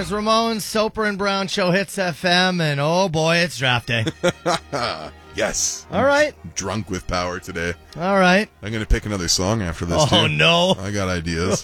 There's Ramon, Soper and Brown Show Hits FM, and oh boy, it's draft day. Yes. All right. Drunk with power today. All right. I'm going to pick another song after this, too. Oh, no. I got ideas.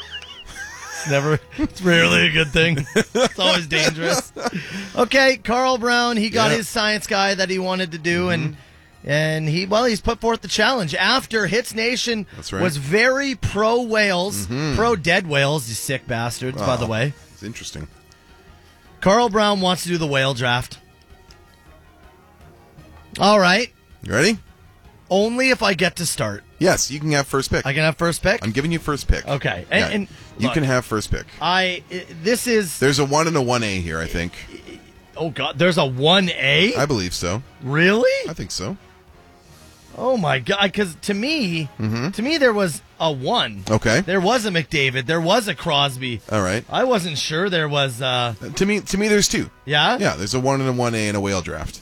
It's rarely a good thing. It's always dangerous. Okay, Carl Brown, he got his science guy that he wanted to do, and he's put forth the challenge. After Hits Nation was very pro whales, pro dead whales, you sick bastards, by the way. It's interesting. Carl Brown wants to do the whale draft. All right. You ready? Only if I get to start. Yes, you can have first pick. I can have first pick? I'm giving you first pick. Okay. And you can have first pick. There's a 1 and a 1A here, I think. Oh, God. There's a 1A? I believe so. Really? I think so. Oh, my God. Because to me, there was a 1. Okay. There was a McDavid. There was a Crosby. All right. I wasn't sure there was... To me, there's 2. Yeah? Yeah, there's a 1 and a 1A in a whale draft.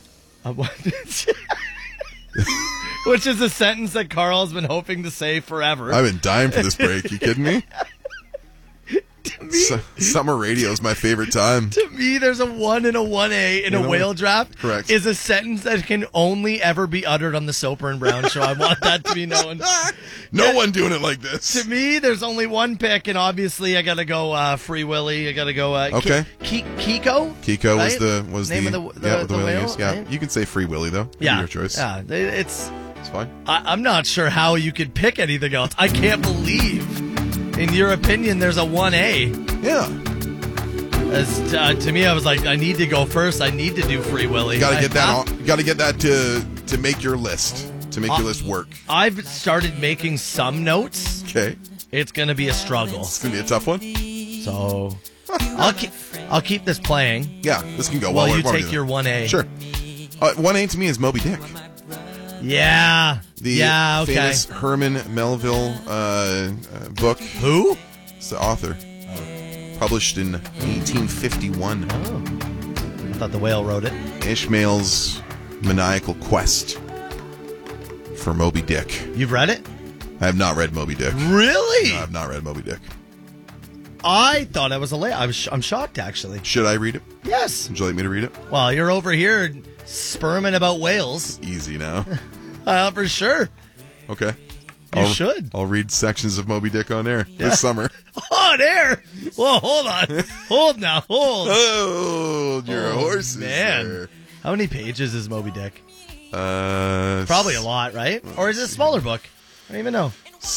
Which is a sentence that Carl's been hoping to say forever. I've been dying for this break. You kidding me? To me, summer radio is my favorite time. To me, there's a 1 and a 1A in a whale draft. Correct. Is a sentence that can only ever be uttered on the Soper and Brown show. I want that to be known. No one doing it like this. To me, there's only one pick, and obviously I got to go Free Willy. I got to go okay. Kiko. Kiko right? was name the of the whale. Yeah, Name? you can say Free Willy though. Yeah, your choice. Yeah, it's fine. I'm not sure how you could pick anything else. I can't believe, in your opinion, there's a 1A. Yeah. To me, I was like, I need to go first. I need to do Free Willy. You gotta get that. You gotta get that to make your list. To make your list work. I've started making some notes. Okay. It's gonna be a struggle. It's gonna be a tough one. So I'll keep this playing. Yeah, this can go while well. You take your 1A. Sure. 1A to me is Moby Dick. Yeah. The famous Herman Melville book. Who? It's the author. Published in 1851. I thought the whale wrote it. Ishmael's maniacal quest for Moby Dick. You've read it? I have not read Moby Dick. Really? No, I have not read Moby Dick. I thought I was I'm shocked, actually. Should I read it? Yes. Would you like me to read it? Well, you're over here sperming about whales. Easy now. For sure. Okay. You should. I'll read sections of Moby Dick on air this summer. On air? Well, hold on. Hold. Hold your horses, man. there. How many pages is Moby Dick? Probably a lot, right? Or is it a smaller book? I don't even know.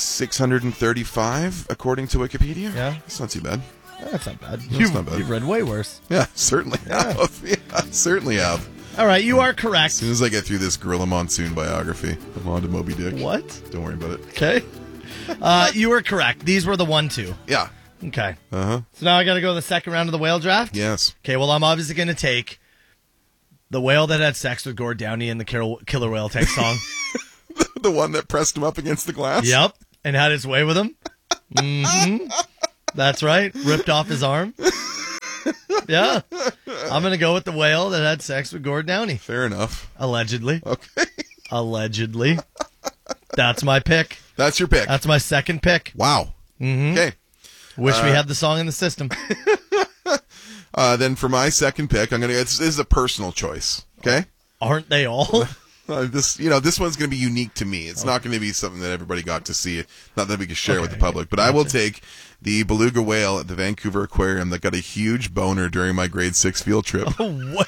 635, according to Wikipedia. Yeah. It's not too bad. That's not bad. Not bad. You've read way worse. Yeah, certainly have. Yeah, certainly have. All right, you are correct. As soon as I get through this Gorilla Monsoon biography, I'm on to Moby Dick. What? Don't worry about it. Okay. You were correct. These were the 1-2. Yeah. Okay. Uh-huh. So now I got to go to the second round of the whale draft? Yes. Okay, well, I'm obviously going to take the whale that had sex with Gord Downey in the Killer Whale Tank song. The one that pressed him up against the glass? Yep. And had his way with him. Mm-hmm. That's right. Ripped off his arm. Yeah. I'm going to go with the whale that had sex with Gord Downey. Fair enough. Allegedly. Okay. Allegedly. That's my pick. That's your pick. That's my second pick. Wow. Mm-hmm. Okay. Wish we had the song in the system. Then for my second pick, this is a personal choice. Okay. Aren't they all? This one's going to be unique to me. It's not going to be something that everybody got to see. Not that we can share with the public, but I will take the beluga whale at the Vancouver Aquarium that got a huge boner during my grade 6 field trip. What?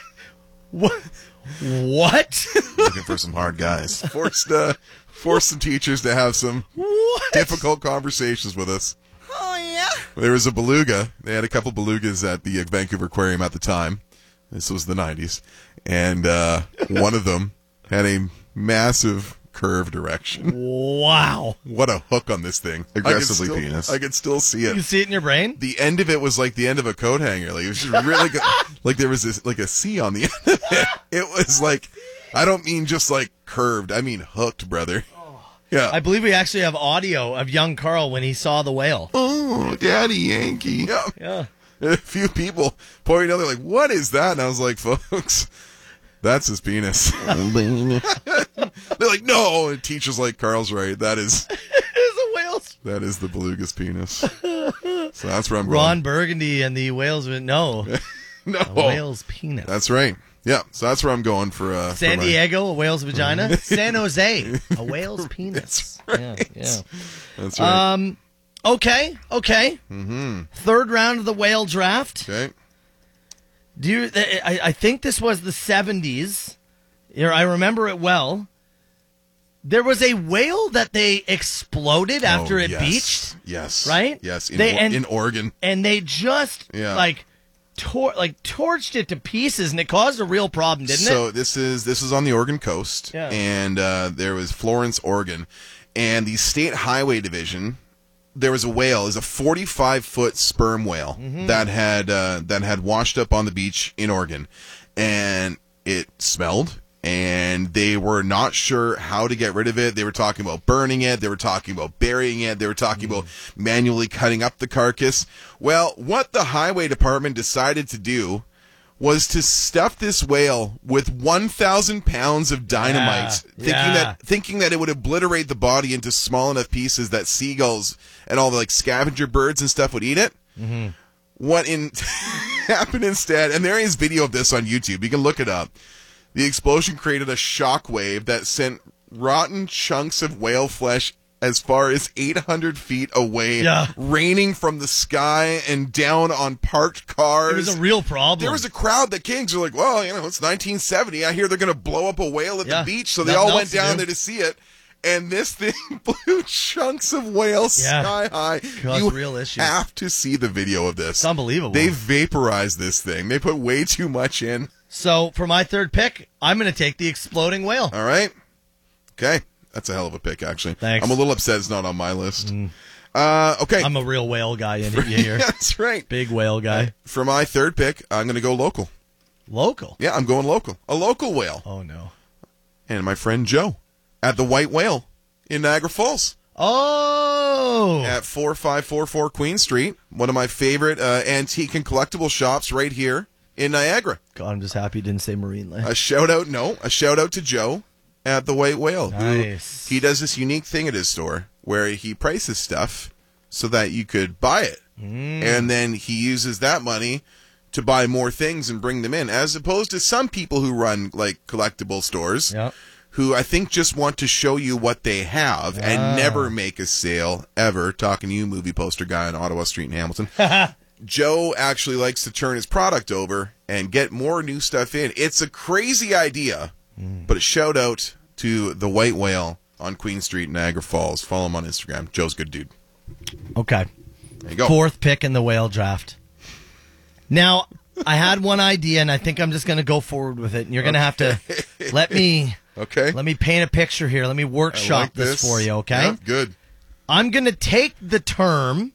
What? Looking for some hard guys. Forced some teachers to have some difficult conversations with us. Oh, yeah? There was a beluga. They had a couple belugas at the Vancouver Aquarium at the time. This was the 90s. And one of them had a massive curved erection. Wow. What a hook on this thing. Aggressively penis. I could still see it. You can see it in your brain? The end of it was like the end of a coat hanger. Like, it was just really good. Like there was this, like a C on the end of it. It was like, I don't mean just like curved. I mean hooked, brother. Yeah. I believe we actually have audio of young Carl when he saw the whale. Oh, Daddy Yankee. Yeah. A few people pointing out, they're like, what is that? And I was like, folks, that's his penis. They're like, no. And teacher's like, Carl's right. That is. It is a whale's That is the beluga's penis. So that's where I'm going. Ron Burgundy and the whale's no. No. A whale's penis. That's right. Yeah, so that's where I'm going for San Diego, a whale's vagina. San Jose, a whale's penis. That's right. Yeah. That's right. Okay. Mm-hmm. Third round of the whale draft. Okay. I think this was the 70s. I remember it well. There was a whale that they exploded after it beached. Yes. Right? Yes. In Oregon. And they just torched it to pieces, and it caused a real problem, didn't it? So this is on the Oregon coast, yeah. And there was Florence, Oregon, and the State Highway Division. There was a whale, it was a 45-foot sperm whale that had washed up on the beach in Oregon, and it smelled. And they were not sure how to get rid of it. They were talking about burning it. They were talking about burying it. They were talking about manually cutting up the carcass. Well, what the highway department decided to do was to stuff this whale with 1,000 pounds of dynamite, thinking that it would obliterate the body into small enough pieces that seagulls and all the scavenger birds and stuff would eat it. Mm-hmm. What happened instead, and there is video of this on YouTube. You can look it up. The explosion created a shockwave that sent rotten chunks of whale flesh as far as 800 feet away, raining from the sky and down on parked cars. It was a real problem. There was a crowd that Kings were like, well, it's 1970. I hear they're going to blow up a whale at the beach. So they all went down there to see it. And this thing blew chunks of whale sky high. You real issues. Have to see the video of this. It's unbelievable. They vaporized this thing. They put way too much in. So, for my third pick, I'm going to take the exploding whale. All right. Okay. That's a hell of a pick, actually. Thanks. I'm a little upset it's not on my list. Okay. I'm a real whale guy in here. That's right. Big whale guy. For my third pick, I'm going to go local. Local? Yeah, I'm going local. A local whale. Oh, no. And my friend Joe at the White Whale in Niagara Falls. Oh! At 4544 Queen Street. One of my favorite antique and collectible shops right here in Niagara. God, I'm just happy you didn't say Marine Life. A shout out to Joe at the White Whale. Nice. He does this unique thing at his store where he prices stuff so that you could buy it. And then he uses that money to buy more things and bring them in, as opposed to some people who run collectible stores who I think just want to show you what they have and never make a sale ever. Talking to you, movie poster guy on Ottawa Street in Hamilton. Joe actually likes to turn his product over and get more new stuff in. It's a crazy idea, but a shout out to the White Whale on Queen Street, Niagara Falls. Follow him on Instagram. Joe's a good dude. Okay. There you go. Fourth pick in the whale draft. Now, I had one idea, and I think I'm just going to go forward with it. And you're going to have to let me paint a picture here. Let me workshop this for you, okay? Yeah, good. I'm going to take the term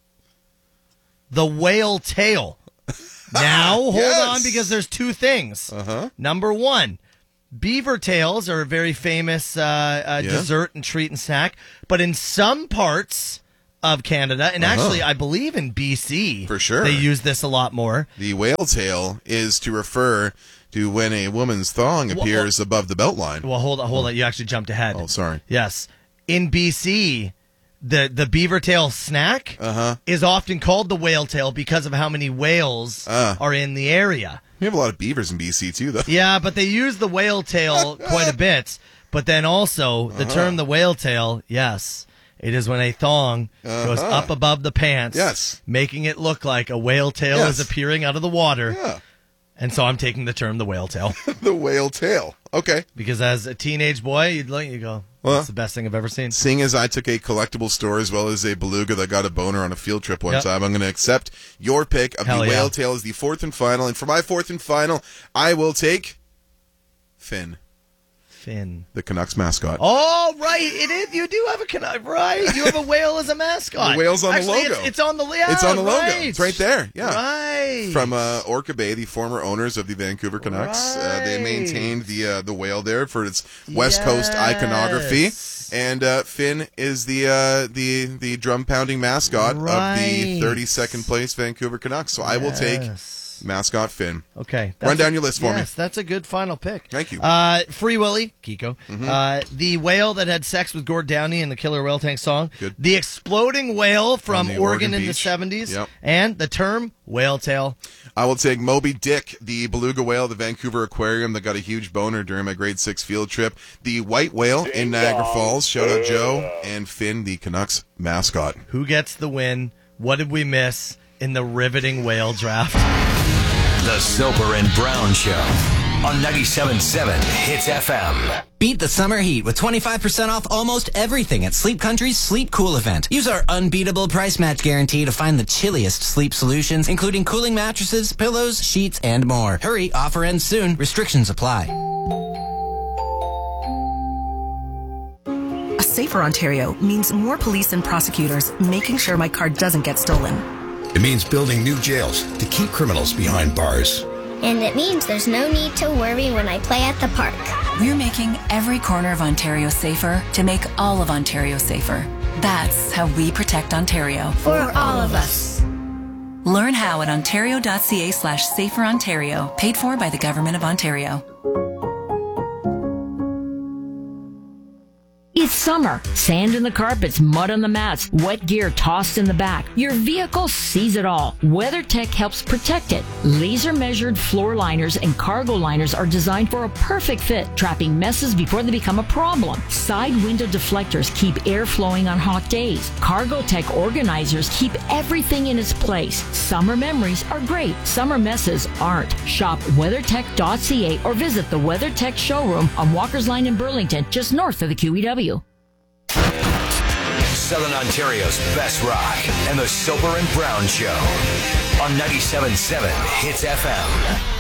the whale tail. Now, hold on, because there's two things. Number one, beaver tails are a very famous dessert and treat and snack. But in some parts of Canada, and actually I believe in BC, for sure, they use this a lot more. The whale tail is to refer to when a woman's thong appears above the belt line. Well, hold on. You actually jumped ahead. Oh, sorry. Yes. In BC, the beaver tail snack is often called the whale tail because of how many whales are in the area. We have a lot of beavers in BC too, though. Yeah, but they use the whale tail quite a bit. But then also, the term the whale tail, yes, it is when a thong goes up above the pants, making it look like a whale tail is appearing out of the water. Yeah. And so I'm taking the term the whale tail. The whale tail. Okay. Because as a teenage boy, you go, that's the best thing I've ever seen. Seeing as I took a collectible store as well as a beluga that got a boner on a field trip one time, I'm going to accept your pick of the whale tail as the fourth and final. And for my fourth and final, I will take Finn. Finn. The Canucks mascot. Oh, right. It is. You do have a Canuck. Right. You have a whale as a mascot. The whale's on the logo. It's on the logo. It's on the logo. It's right there. Yeah. Right. From Orca Bay, the former owners of the Vancouver Canucks. They maintained the whale there for its West Coast iconography. And Finn is the drum pounding mascot of the 32nd place Vancouver Canucks. So I will take Mascot Finn. Okay. Run down your list for me. Yes, that's a good final pick. Thank you. Free Willy, Kiko. The whale that had sex with Gord Downey in the Killer Whale Tank song. Good. The exploding whale from the Oregon Oregon in the beach. 70s. Yep. And the term whale tail. I will take Moby Dick, the beluga whale at the Vancouver Aquarium that got a huge boner during my grade 6 field trip. The white whale in Niagara Falls. Shout out Joe. And Finn, the Canucks mascot. Who gets the win? What did we miss in the riveting whale draft? The Soper and Brown Show on 97.7 Hits FM. Beat the summer heat with 25% off almost everything at Sleep Country's Sleep Cool event. Use our unbeatable price match guarantee to find the chilliest sleep solutions, including cooling mattresses, pillows, sheets, and more. Hurry, offer ends soon. Restrictions apply. A safer Ontario means more police and prosecutors making sure my car doesn't get stolen. It means building new jails to keep criminals behind bars. And it means there's no need to worry when I play at the park. We're making every corner of Ontario safer to make all of Ontario safer. That's how we protect Ontario. For all of us. Learn how at ontario.ca/saferontario, paid for by the Government of Ontario. It's summer. Sand in the carpets, mud on the mats, wet gear tossed in the back. Your vehicle sees it all. WeatherTech helps protect it. Laser-measured floor liners and cargo liners are designed for a perfect fit, trapping messes before they become a problem. Side window deflectors keep air flowing on hot days. CargoTech organizers keep everything in its place. Summer memories are great. Summer messes aren't. Shop WeatherTech.ca or visit the WeatherTech showroom on Walker's Line in Burlington, just north of the QEW. Southern Ontario's best rock and the Soper and Brown Show on 97.7 Hits FM.